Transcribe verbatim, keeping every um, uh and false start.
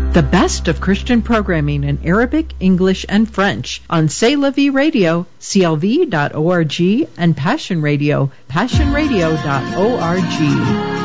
The best of Christian programming in Arabic, English, and French on C'est La Vie Radio, C L V dot org, and Passion Radio, passion radio dot org.